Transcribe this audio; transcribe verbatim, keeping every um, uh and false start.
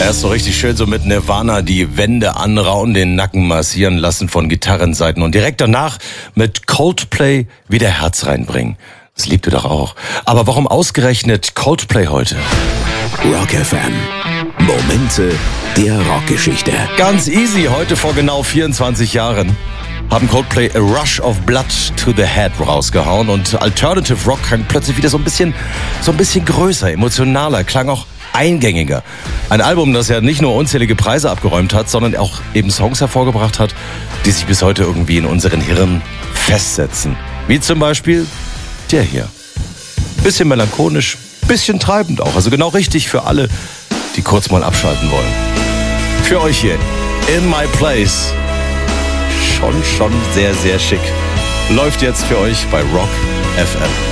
Er ist so richtig schön so mit Nirvana die Wände anrauen, den Nacken massieren lassen von Gitarrenseiten und direkt danach mit Coldplay wieder Herz reinbringen. Das liebt ihr doch auch. Aber warum ausgerechnet Coldplay heute? Rock F M. Momente der Rockgeschichte. Ganz easy, heute vor genau vierundzwanzig Jahren haben Coldplay A Rush of Blood to the Head rausgehauen und Alternative Rock klang plötzlich wieder so ein bisschen, so ein bisschen größer, emotionaler, klang auch eingängiger. Ein Album, das ja nicht nur unzählige Preise abgeräumt hat, sondern auch eben Songs hervorgebracht hat, die sich bis heute irgendwie in unseren Hirnen festsetzen. Wie zum Beispiel der hier. Bisschen melancholisch, bisschen treibend auch. Also genau richtig für alle, die kurz mal abschalten wollen. Für euch hier, In My Place. Schon, schon sehr, sehr schick. Läuft jetzt für euch bei Rock F M.